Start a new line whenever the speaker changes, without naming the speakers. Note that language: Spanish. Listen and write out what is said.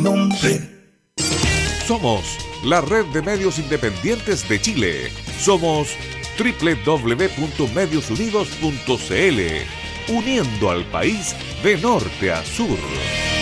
nombre.
Somos la red de medios independientes de Chile. Somos www.mediosunidos.cl, uniendo al país de norte a sur.